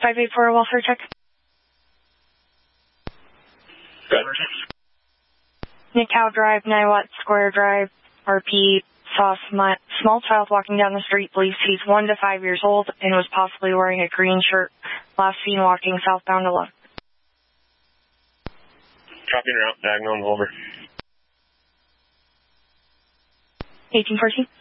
584 welfare check. Good. Nicow Drive, Niwot Square Drive, RP, saw a small child walking down the street, believes he's 1 to 5 years old, and was possibly wearing a green shirt. Last seen walking southbound to left. Copy route, diagonal and over. 1814.